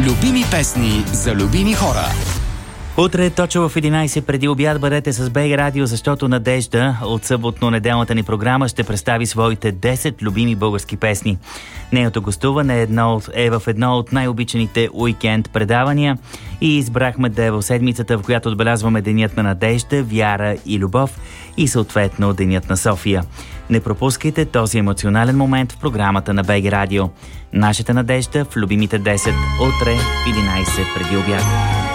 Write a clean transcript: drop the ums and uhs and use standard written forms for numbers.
Любими песни за любими хора. Утре точно в 11 преди обяд бъдете с БГ Радио, защото Надежда от съботно-неделната ни програма ще представи своите 10 любими български песни. Нейното гостуване е в едно от най-обичаните уикенд предавания и избрахме да е в седмицата, в която отбелязваме Денят на Надежда, Вяра и Любов и съответно Денят на София. Не пропускайте този емоционален момент в програмата на БГ Радио. Нашата Надежда в любимите 10 утре в 11 преди обяд.